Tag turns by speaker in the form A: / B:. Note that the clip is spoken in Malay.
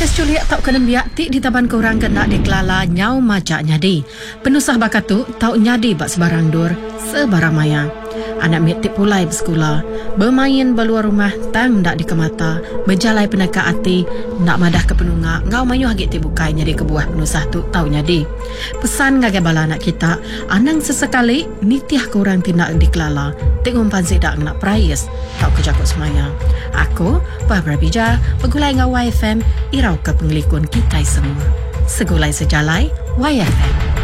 A: Kes culiak tak kena biak ti di taban korang kena dikelala nyau majak nyadi. Penusah bakat tu tau nyadi bak sebarang dur, sebarang maya. Anak miat ti pulai bersekolah, bermain beluar rumah tang dak dikemata, berjalai penaka ati, nak madah ke penunga, ngau mayu hagit ti bukai nyadi kebuah penusah tu tau nyadi. Pesan ngagai bala anak kita, anang sesekali nitiah korang tindak dikelala, tengok pansi dak nak prayes, tau kejakut semaya. Aku, Barbara Bija, pegulai ngau YFM, irau ke penglikun kita semua. Segulai sejalai, YFM.